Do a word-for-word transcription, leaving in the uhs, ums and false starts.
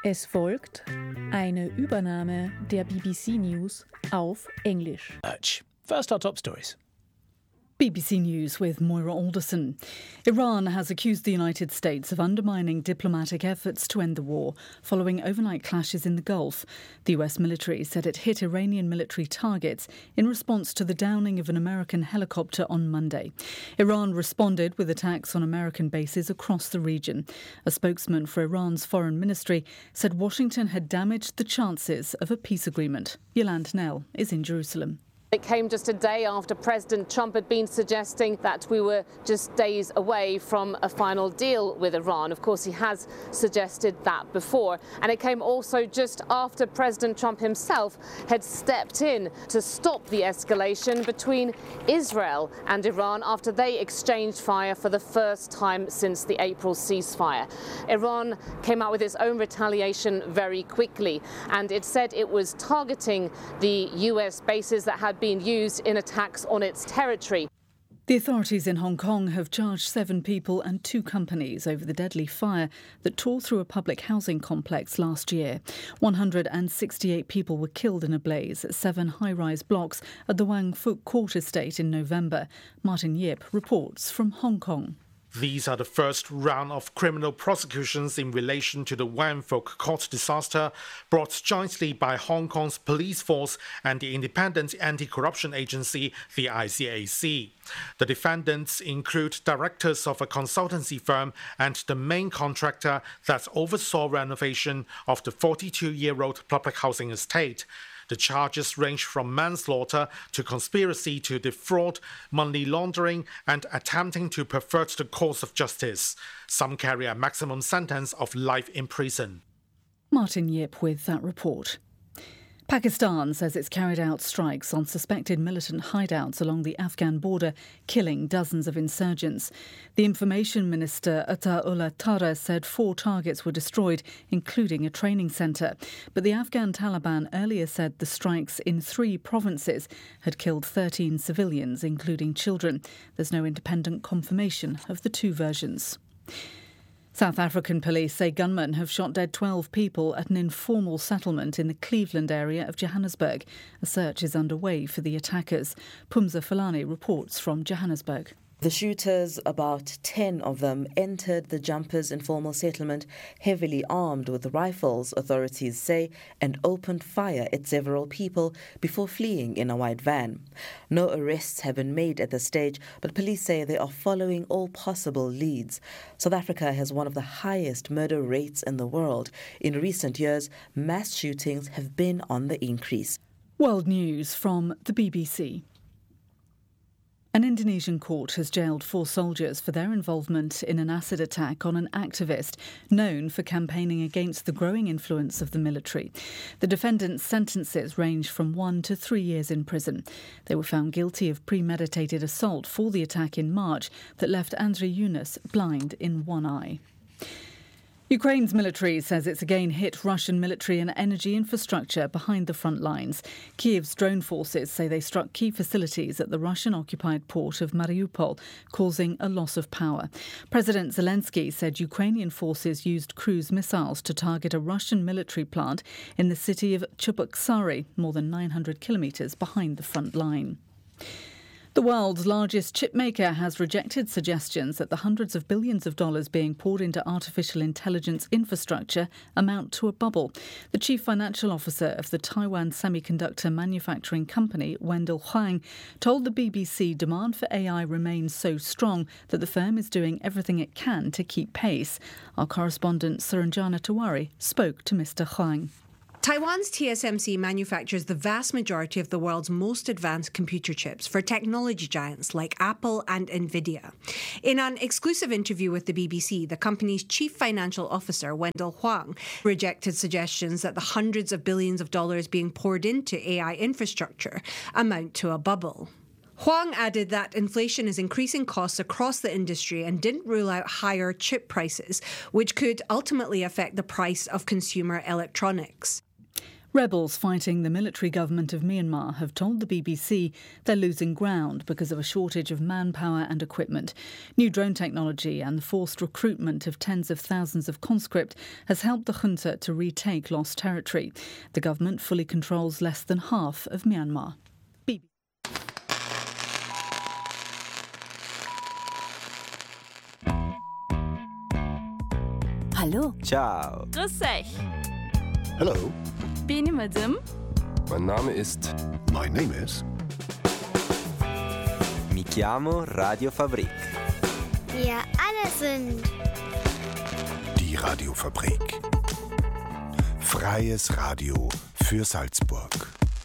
Es folgt eine Übernahme der B B C News auf Englisch. First, our top stories. B B C News with Moira Alderson. Iran has accused the United States of undermining diplomatic efforts to end the war following overnight clashes in the Gulf. The U S military said it hit Iranian military targets in response to the downing of an American helicopter on Monday. Iran responded with attacks on American bases across the region. A spokesman for Iran's foreign ministry said Washington had damaged the chances of a peace agreement. Yolande Knell is in Jerusalem. It came just a day after President Trump had been suggesting that we were just days away from a final deal with Iran. Of course, he has suggested that before. And it came also just after President Trump himself had stepped in to stop the escalation between Israel and Iran after they exchanged fire for the first time since the April ceasefire. Iran came out with its own retaliation very quickly, and it said it was targeting the U S bases that had been used in attacks on its territory. The authorities in Hong Kong have charged seven people and two companies over the deadly fire that tore through a public housing complex last year. one hundred sixty-eight people were killed in a blaze at seven high-rise blocks at the Wang Fuk Court estate in November. Martin Yip reports from Hong Kong. These are the first round of criminal prosecutions in relation to the Wang Fuk Court disaster, brought jointly by Hong Kong's police force and the independent anti-corruption agency, the I C A C. The defendants include directors of a consultancy firm and the main contractor that oversaw renovation of the forty-two-year-old public housing estate. The charges range from manslaughter to conspiracy to defraud, money laundering, and attempting to pervert the course of justice. Some carry a maximum sentence of life in prison. Martin Yip with that report. Pakistan says it's carried out strikes on suspected militant hideouts along the Afghan border, killing dozens of insurgents. The Information Minister Ataullah Tara said four targets were destroyed, including a training centre. But the Afghan Taliban earlier said the strikes in three provinces had killed thirteen civilians, including children. There's no independent confirmation of the two versions. South African police say gunmen have shot dead twelve people at an informal settlement in the Cleveland area of Johannesburg. A search is underway for the attackers. Pumza Falani reports from Johannesburg. The shooters, about ten of them, entered the Jumpers informal settlement heavily armed with rifles, authorities say, and opened fire at several people before fleeing in a white van. No arrests have been made at this stage, but police say they are following all possible leads. South Africa has one of the highest murder rates in the world. In recent years, mass shootings have been on the increase. World News from the B B C. An Indonesian court has jailed four soldiers for their involvement in an acid attack on an activist known for campaigning against the growing influence of the military. The defendants' sentences range from one to three years in prison. They were found guilty of premeditated assault for the attack in March that left Andri Yunus blind in one eye. Ukraine's military says it's again hit Russian military and energy infrastructure behind the front lines. Kyiv's drone forces say they struck key facilities at the Russian-occupied port of Mariupol, causing a loss of power. President Zelensky said Ukrainian forces used cruise missiles to target a Russian military plant in the city of Cheboksary, more than nine hundred kilometres behind the front line. The world's largest chip maker has rejected suggestions that the hundreds of billions of dollars being poured into artificial intelligence infrastructure amount to a bubble. The chief financial officer of the Taiwan semiconductor manufacturing company, Wendell Huang, told the B B C demand for A I remains so strong that the firm is doing everything it can to keep pace. Our correspondent Suranjana Tawari spoke to Mister Huang. Taiwan's T S M C manufactures the vast majority of the world's most advanced computer chips for technology giants like Apple and Nvidia. In an exclusive interview with the B B C, the company's chief financial officer, Wendell Huang, rejected suggestions that the hundreds of billions of dollars being poured into A I infrastructure amount to a bubble. Huang added that inflation is increasing costs across the industry and didn't rule out higher chip prices, which could ultimately affect the price of consumer electronics. Rebels fighting the military government of Myanmar have told the B B C they're losing ground because of a shortage of manpower and equipment. New drone technology and the forced recruitment of tens of thousands of conscript has helped the junta to retake lost territory. The government fully controls less than half of Myanmar. B B C. Hallo. Ciao. Grüß euch. Hello. Benim adım. Mein Name ist... My name is... Mi chiamo Radio Fabrik. Wir alle sind... Die Radiofabrik. Freies Radio für Salzburg.